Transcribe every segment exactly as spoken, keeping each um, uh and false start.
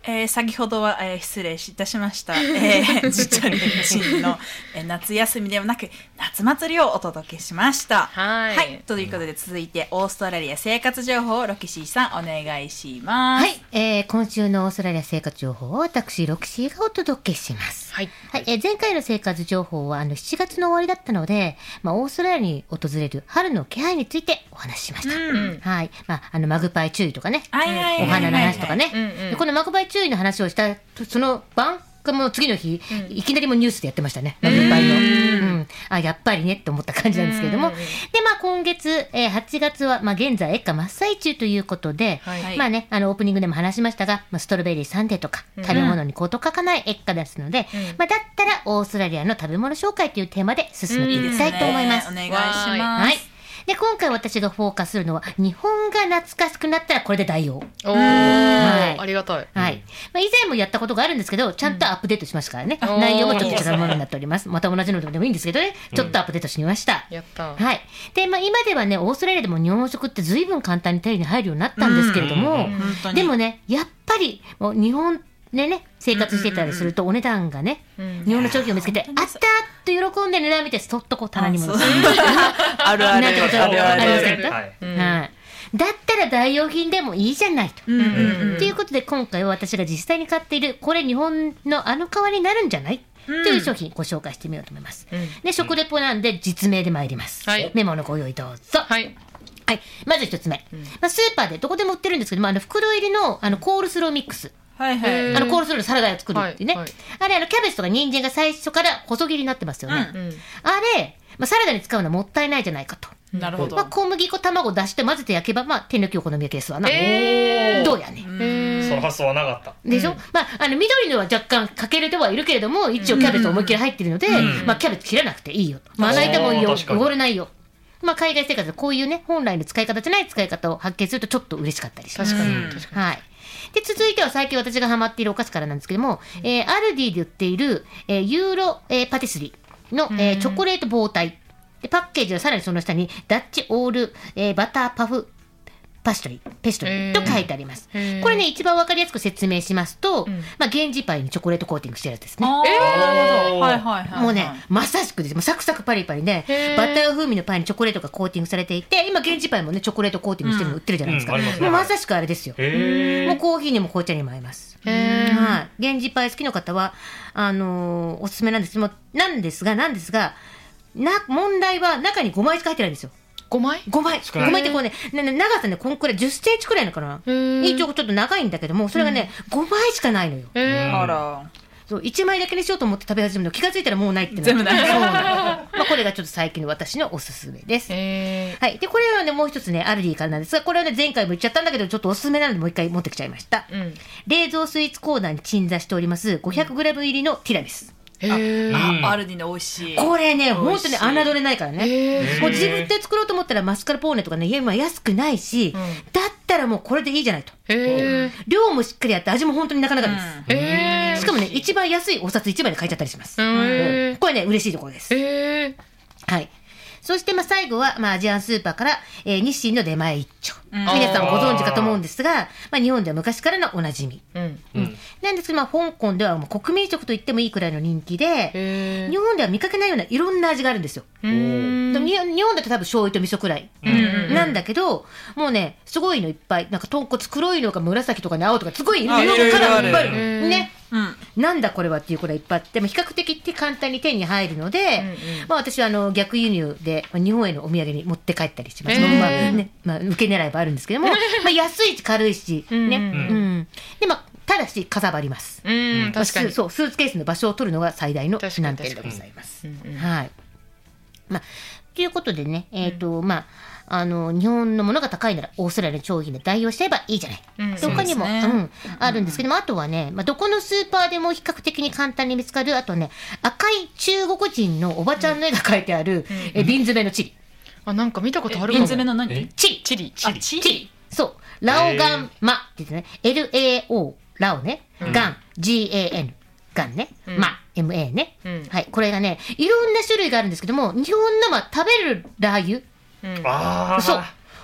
えー、先ほどは、えー、失礼いたしました、えー、じっちゃんりんちんの、えー、夏休みではなく夏祭りをお届けしました。 はい、 はい、ということで続いてオーストラリア生活情報をロキシーさんお願いします。 はい、えー、今週のオーストラリア生活情報を私ロキシーがお届けします。 はい、 はい、えー、前回の生活情報はあのしちがつの終わりだったので、まあ、オーストラリアに訪れる春の気配についてお話ししました。うん、はい、まあ、あのマグパイ注意とかね、お花の話とかね、うんうん、でこのマグパイ注意の話をしたその晩がもう次の日、うん、いきなりもニュースでやってましたね、マグパイの、うん、あやっぱりねって思った感じなんですけれども、でまあ今月、えー、はちがつは、まあ、現在越夏真っ最中ということで、はい、まあねあのオープニングでも話しましたが、まあ、ストロベリーサンデーとか食べ物にこと書かない越夏ですので、うんまあ、だったらオーストラリアの食べ物紹介というテーマで進めていきたいと思います。 うん、いいですね、お願いします。 はい、で今回私がフォーカスするのは日本が懐かしくなったらこれで代用。 おー、はい、ありがたい、 はいまあ、以前もやったことがあるんですけどちゃんとアップデートしますからね、うん、内容もちょっと違うものになっております。また同じのでもいいんですけどね、ちょっとアップデートしてみました、 うん、やった、 はいでまあ、今ではねオーストラリアでも日本食って随分簡単に手に入るようになったんですけれども、うん、でもねやっぱりもう日本でね生活してたりするとお値段がね、うんうんうん、日本の商品を見つけてあったと喜んで値段見てそっとこう棚に戻すあるあるなんてことありませんか、 はいうんはい、だったら代用品でもいいじゃないと、うんうんうん、ということで今回は私が実際に買っているこれ日本のあの代わりになるんじゃない、うん、という商品ご紹介してみようと思います、うん、で食レポなんで実名で参ります、はい、メモのご用意どうぞ。 はいはい、まず一つ目、うんまあ、スーパーでどこでも売ってるんですけど、まあ、あの袋入り の, あのコールスローミックス、 はいはい、 あのコールスローのサラダを作るっていうね、はいはい、あれあのキャベツとか人参が最初から細切りになってますよね、うん、あれ、まあ、サラダに使うのはもったいないじゃないかと。 なるほど、 まあ、小麦粉卵出して混ぜて焼けば、まあ、手抜きお好み焼きですわな、えー、どうやね、 うんその発想はなかったでしょ、うんまあ、あの緑のは若干かけれてはいるけれども一応キャベツ思いっきり入ってるので、うんまあ、キャベツ切らなくていいよ、まな板もいいよ汚れないよ、まあ、海外生活でこういうね本来の使い方じゃない使い方を発見するとちょっと嬉しかったりします。 確かに確かに、 はい、で続いては最近私がハマっているお菓子からなんですけども、うんえー、アルディで売っている、えー、ユーロ、えー、パティスリーの、えー、チョコレート棒体でパッケージはさらにその下にダッチオール、えー、バターパフパストリーペストリーと書いてあります。これね一番わかりやすく説明しますと、うんまあ、源氏パイにチョコレートコーティングしてるやつですね。 えー、はいはいはい、 もうねまさしくですもうサクサクパリパリで、ね、バター風味のパイにチョコレートがコーティングされていて今源氏パイもねチョコレートコーティングしてるの売ってるじゃないですか、うんうん、もうまさしくあれですよ。もうコーヒーにも紅茶にも合います。はい、源氏パイ好きの方はあのー、おすすめなんですもなんですがなんですがな問題は中にごまいしか入ってないんですよ。 ごまい ? ご 枚。ごまいってこうね、長さね、こんくらいじゅっセンチくらいのかな。一応ちょっと長いんだけども、それがね、ごまいしかないのよ。 あら。 そういちまいだけにしようと思って食べ始めるの気がついたらもうないってな全部ない。そうなまあこれがちょっと最近の私のおすすめです。はい。でこれはねもう一つねアルディからなんですが、これはね前回も言っちゃったんだけどちょっとおすすめなのでもう一回持ってきちゃいました。うん、冷蔵スイーツコーナーに鎮座しております ごひゃくグラム 入りのティラミス。 あ, あアルディの美味しいこれね本当に侮れないからね。もう自分で作ろうと思ったらマスカルポーネとかね今安くないし、うん、だったらもうこれでいいじゃないと。量もしっかりあって味も本当になかなかです、うん、しかもね一番安いお札いちまいで買えちゃったりします。これね嬉しいところです。はい。そしてまあ最後はまあアジアンスーパーから、えー、日清の出前一丁、うん、皆さんご存知かと思うんですが、まあ、日本では昔からのおなじみ、うんうん、なんですけど、まあ、香港ではもう国民食と言ってもいいくらいの人気で日本では見かけないようないろんな味があるんですよ。日本だと多分醤油と味噌くらいなんだけど、もうねすごいのいっぱいなんか豚骨黒いのが紫とかに青とかすごい色のカラーいっぱいあるね。うん、なんだこれはっていうくらいいっぱいあっても比較的簡単に手に入るので、うんうんまあ、私はあの逆輸入で日本へのお土産に持って帰ったりします。まあねまあ、受け狙いはあるんですけどもまあ安いし軽いし、ねうんうん、でまあただしかさばります。うん確かにそうスーツケースの場所を取るのが最大の難点でございます。はい。まあということでねえっ、ー、と、うん、まああの日本のものが高いならオーストラリアの商品で代用しちゃえばいいじゃない、うん、他にも、ねうん、あるんですけども、あとはね、まあ、どこのスーパーでも比較的に簡単に見つかるあとね赤い中国人のおばちゃんの絵が描いてある、うん、え瓶詰めのチリ。 あなんか見たことあるかも。 瓶詰めの何？ チリチリチリチリそうラオガンマって言ってね エルエーオー ラオね、うん、ガン ジーエーエヌ ガンね、うん、マ エムエー ね、うん、はいこれがねいろんな種類があるんですけども日本のまあ食べるラー油うん、あそう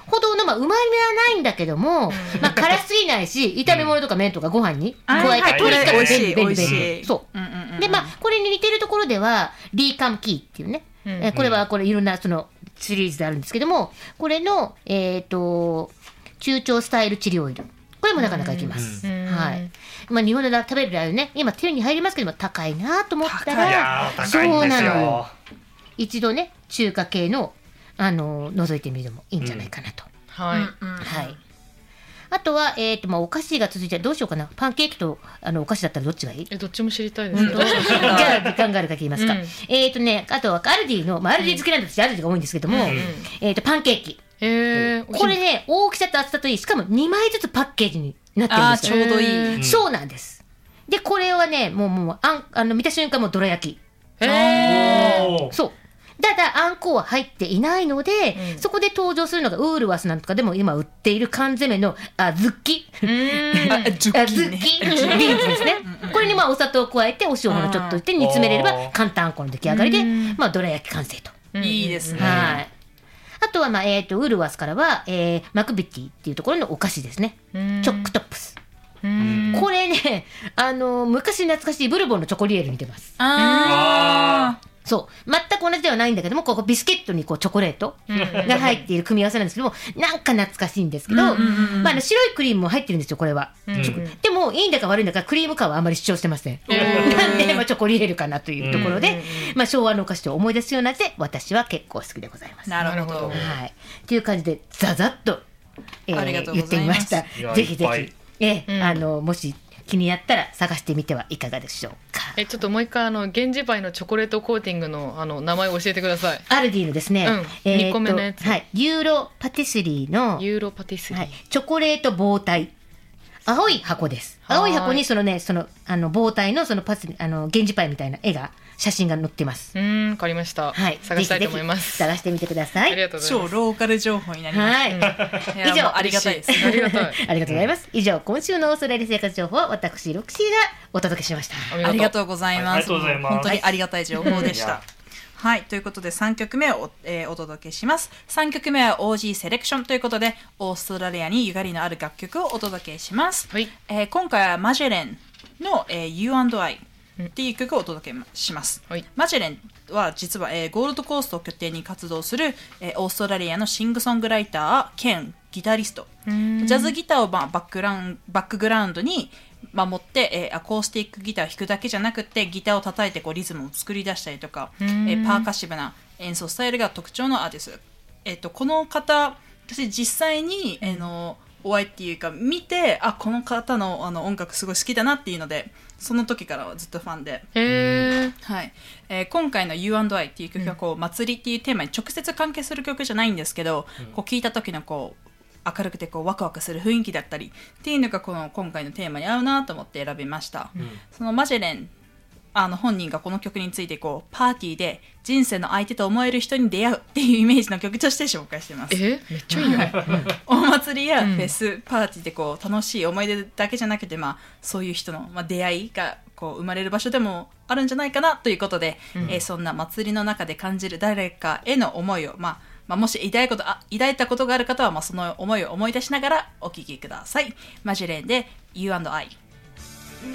ほどの、まあ、うまみはないんだけども、まあ、辛すぎないし、炒め物とか麺とかご飯に加えて、とにかく美味しい便利美味し便利。 い。 そう。 うんうんうんうん、 で、まあ、これに似てるところでは、リーカムキーっていうね、 うんえーこれはこれいろんなそのシリーズであるんですけども、これの、えっ、と、中腸スタイルチリオイル。これもなかなかいきます。 うんはい。まあ、日本で食べるラー油ね、今手に入りますけども、高いなと思った高いら、 いやーそう高いんですなのよよ。 一度ね、中華系の、あの、覗いてみるのもいいんじゃないかなと。 はい。 うんうんはい。あとは、えっ、と、まあ、お菓子が続いて、どうしようかな。パンケーキと、あの、お菓子だったらどっちがいい？ え、どっちも知りたいです。 じゃあ、時間があるか言いますか。 うんえっ、とね、あとは、アルディの、まあ、アルディ好きなんです、アルディが多いんですけども、えっ、と、パンケーキ。 えー、 これね、大きさと厚さといい、しかもにまいずつパッケージになってるんあーですよ。 ちょうどいい。 へーそうなんです。で、これはね、もう、もう、あん、あの、見た瞬間もうどら焼き。 えおーそう。ただ、あんこは入っていないので、 うんそこで登場するのが、ウールワスなんとかでも今売っている缶詰の、あ、ズッキ。 ー。 あズッあズキーねッキビーンズですね。これにまあお砂糖を加えてお塩をちょっとして煮詰めれれば簡単あんこの出来上がりで、まあどら焼き完成と。 うんいいですね。 はい。あとはまあえっとウールワスからは、えーマクビティっていうところのお菓子ですね。 うんチョックトップス。 うんこれね、あの昔懐かしいブルボンのチョコリエールに似てます。 あー。 そう。全く同じではないんだけども、ここビスケットにこうチョコレートが入っている組み合わせなんですけども、なんか懐かしいんですけど、 うんうんうんまああの白いクリームも入ってるんですよ、これは。 うんチョコでも、いいんだか悪いんだか、クリーム感はあんまり主張してません。 うんなんで、まあ、チョコリエールかなというところで、まあ、昭和のお菓子を思い出すようなで、私は結構好きでございます。 なるほど。 なるほどはい。っていう感じで、ざざっと、えーありがとう言ってございますみました。 いやぜひぜいっぱいひ、えーうんあの、もし気になったら探してみてはいかがでしょうか。 え、ちょっともう一回あの源氏パイのチョコレートコーティングのあの名前を教えてください。 アルディのですね、 うんえーとにこめのやつはい、ユーロパティスリーの、 ユーロパティスリー。 はい、チョコレート棒体。青い箱です。 はい青い箱にそのね、その、あの、棒体のそのパス、あの、源氏パイみたいな絵が、写真が載ってます。 うーん、わかりました。 はい。 探したいと思いまぜひぜひす。 探してみてください。 ありがとうございます。 超ローカル情報になりましはい。 た。いや以上もうありがたいです。 ありがたい。 ありがとうございます。以上、今週のオーストラリア生活情報は私、ロクシーがお届けしました。 ありがとうございます。 はいありがとうございます本当にありがたい情報でしたいや。 はい、ということでさんきょくめをお,、えーお届けします。さんきょくめは オージー セレクションということで、オーストラリアにゆかりのある楽曲をお届けします。 はいえー今回はマジェレンの、えー、You and I っていう曲をお届けします。 はいマジェレンは実は、えーゴールドコーストを拠点に活動する、えーオーストラリアのシングソングライター兼ギタリスト。ジャズギターを、まあ、バックグラウンバックグラウンドに守って、えーアコースティックギターを弾くだけじゃなくてギターを叩いてこうリズムを作り出したりとか、えーパーカッシブな演奏スタイルが特徴のアーティスト。えっとこの方私実際に、えーのお会いっていうか見てあこの方のあの音楽すごい好きだなっていうのでその時からはずっとファンで。 へー。 はいえー今回の You and I っていう曲はこう、祭りっていうテーマに直接関係する曲じゃないんですけど、こう聴いた時のこう明るくてこうワクワクする雰囲気だったりっていうのがこの今回のテーマに合うなと思って選びました、そのマジェレンあの本人がこの曲についてこうパーティーで人生の相手と思える人に出会うっていうイメージの曲として紹介してます。 え、めっちゃいいよ。 お祭りやフェス、パーティーでこう楽しい思い出だけじゃなくて、まあ、そういう人の、まあ、出会いがこう生まれる場所でもあるんじゃないかなということで、えーそんな祭りの中で感じる誰かへの思いを、まあまあ、もし抱いことあ抱いたことがある方は、まあ、その思いを思い出しながらお聴きください。マジレンで You and I